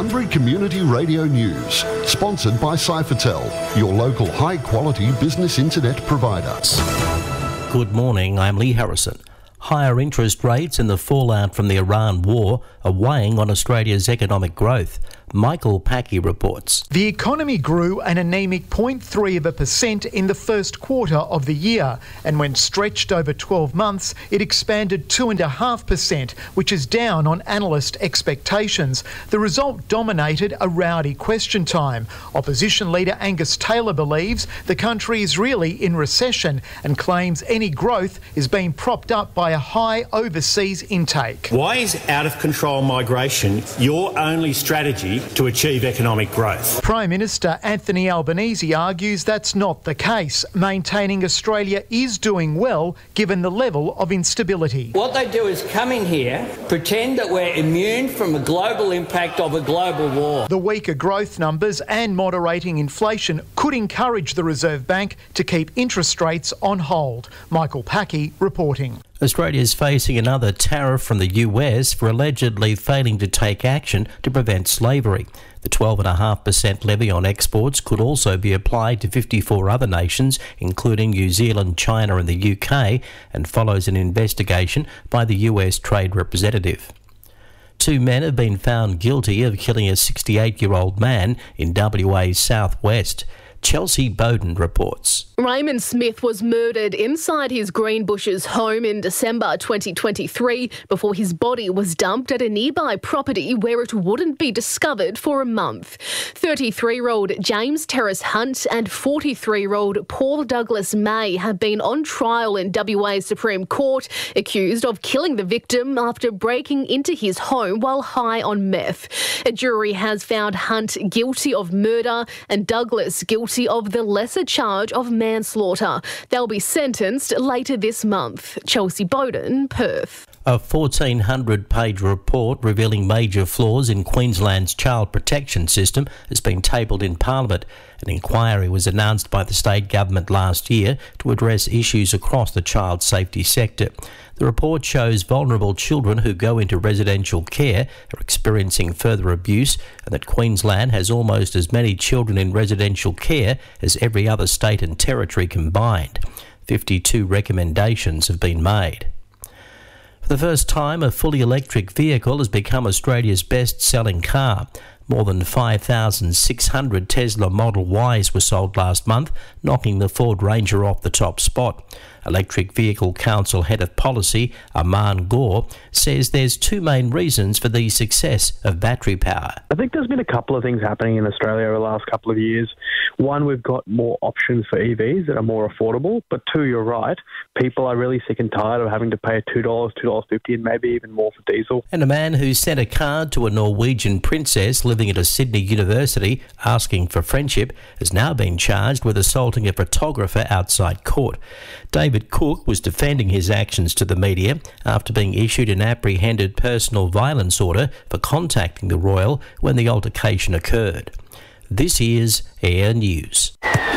Bunbury Community Radio News, sponsored by Cyphertel, your local high-quality business internet provider. Good morning, I'm Lee Harrison. Higher interest rates and the fallout from the Iran war are weighing on Australia's economic growth. Michael Packey reports. The economy grew an anemic 0.3% in the first quarter of the year, and when stretched over 12 months, it expanded 2.5%, which is down on analyst expectations. The result dominated a rowdy question time. Opposition leader Angus Taylor believes the country is really in recession and claims any growth is being propped up by a high overseas intake. Why is out-of-control migration your only strategy to achieve economic growth? Prime Minister Anthony Albanese argues that's not the case, maintaining Australia is doing well given the level of instability. What they do is come in here, pretend that we're immune from the global impact of a global war. The weaker growth numbers and moderating inflation could encourage the Reserve Bank to keep interest rates on hold. Michael Packey reporting. Australia is facing another tariff from the US for allegedly failing to take action to prevent slavery. The 12.5% levy on exports could also be applied to 54 other nations, including New Zealand, China and the UK, and follows an investigation by the US Trade Representative. 2 men have been found guilty of killing a 68-year-old man in WA's southwest. Chelsea Bowden reports. Raymond Smith was murdered inside his Greenbushes home in December 2023 before his body was dumped at a nearby property where it wouldn't be discovered for a month. 33-year-old James Terrace Hunt and 43-year-old Paul Douglas May have been on trial in WA's Supreme Court, accused of killing the victim after breaking into his home while high on meth. A jury has found Hunt guilty of murder and Douglas guilty of the lesser charge of manslaughter. They'll be sentenced later this month. Chelsea Bowden, Perth. A 1,400-page report revealing major flaws in Queensland's child protection system has been tabled in Parliament. An inquiry was announced by the state government last year to address issues across the child safety sector. The report shows vulnerable children who go into residential care are experiencing further abuse, and that Queensland has almost as many children in residential care as every other state and territory combined. 52 recommendations have been made. For the first time, a fully electric vehicle has become Australia's best-selling car. More than 5,600 Tesla Model Ys were sold last month, knocking the Ford Ranger off the top spot. Electric Vehicle Council Head of Policy, Aman Gore, says there's two main reasons for the success of battery power. I think there's been a couple of things happening in Australia over the last couple of years. One, we've got more options for EVs that are more affordable. But two, you're right, people are really sick and tired of having to pay $2, $2.50 and maybe even more for diesel. And a man who sent a card to a Norwegian princess living at a Sydney university asking for friendship has now been charged with assaulting a photographer outside court. David Cook was defending his actions to the media after being issued an apprehended personal violence order for contacting the royal when the altercation occurred. This is Air News.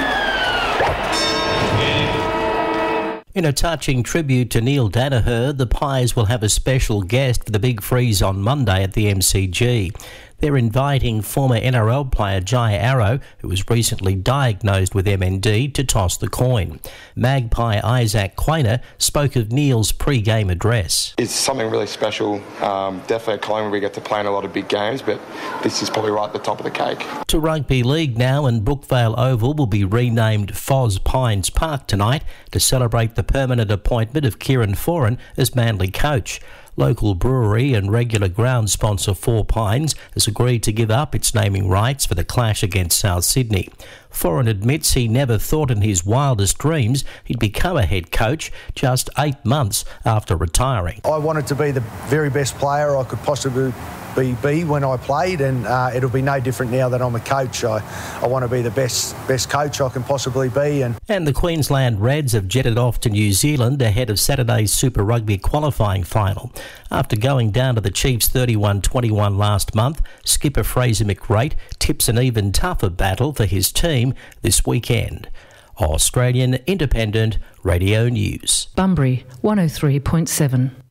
In a touching tribute to Neil Danaher, the Pies will have a special guest for the Big Freeze on Monday at the MCG. They're inviting former NRL player Jai Arrow, who was recently diagnosed with MND, to toss the coin. Magpie Isaac Quainer spoke of Neil's pre-game address. It's something really special. Definitely at Collingwood we get to play in a lot of big games, but this is probably right at the top of the cake. To rugby league now, and Brookvale Oval will be renamed Foz Pines Park tonight to celebrate the permanent appointment of Kieran Foran as Manly coach. Local brewery and regular ground sponsor Four Pines has agreed to give up its naming rights for the clash against South Sydney. Foran admits he never thought in his wildest dreams he'd become a head coach just 8 months after retiring. I wanted to be the very best player I could possibly be when I played, and it'll be no different now that I'm a coach. I want to be the best coach I can possibly be. And the Queensland Reds have jetted off to New Zealand ahead of Saturday's Super Rugby qualifying final. After going down to the Chiefs 31-21 last month, skipper Fraser McReight tips an even tougher battle for his team this weekend. Australian Independent Radio News. Bunbury 103.7.